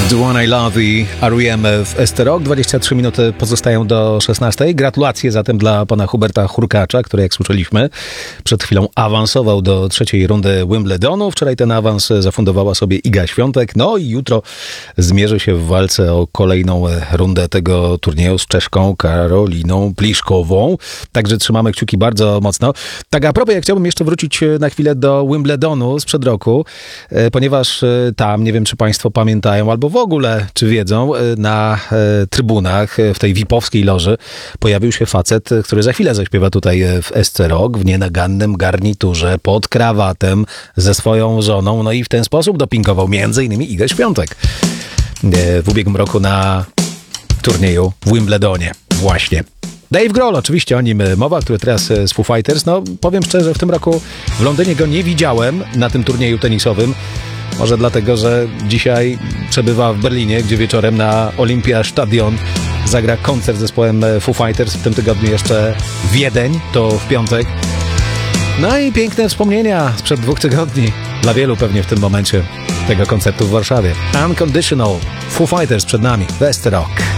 The One I Love i R.E.M. w ST-Rock. 23 minuty pozostają do 16. Gratulacje zatem dla pana Huberta Hurkacza, który, jak słyszeliśmy, przed chwilą awansował do trzeciej rundy Wimbledonu. Wczoraj ten awans zafundowała sobie Iga Świątek. No i jutro zmierzy się w walce o kolejną rundę tego turnieju z Czeszką Karoliną Pliszkową. Także trzymamy kciuki bardzo mocno. Tak a propos, ja chciałbym jeszcze wrócić na chwilę do Wimbledonu sprzed roku, ponieważ tam, nie wiem czy państwo pamiętają, albo w ogóle, czy wiedzą, na trybunach w tej VIP-owskiej loży pojawił się facet, który za chwilę zaśpiewa tutaj w SC-Rock w nienagannym garniturze, pod krawatem, ze swoją żoną, no i w ten sposób dopingował między innymi Igę Świątek w ubiegłym roku na turnieju w Wimbledonie właśnie. Dave Grohl, oczywiście o nim mowa, który teraz z Foo Fighters. No powiem szczerze, w tym roku w Londynie go nie widziałem na tym turnieju tenisowym. Może dlatego, że dzisiaj przebywa w Berlinie, gdzie wieczorem na Olympiastadion zagra koncert z zespołem Foo Fighters. W tym tygodniu jeszcze Wiedeń, to w piątek. No i piękne wspomnienia sprzed 2 tygodni. Dla wielu pewnie w tym momencie tego koncertu w Warszawie. Unconditional, Foo Fighters przed nami, w ST-Rock.